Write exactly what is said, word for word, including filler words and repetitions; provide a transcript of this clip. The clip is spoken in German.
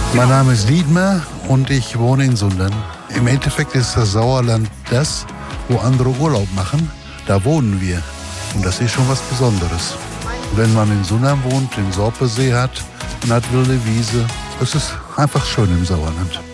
Mein Name ist Dietmar und ich wohne in Sundern. Im Endeffekt ist das Sauerland das, wo andere Urlaub machen. Da wohnen wir. Und das ist schon was Besonderes. Wenn man in Sundern wohnt, den Sorpesee hat, man hat wilde Wiese. Es ist einfach schön im Sauerland.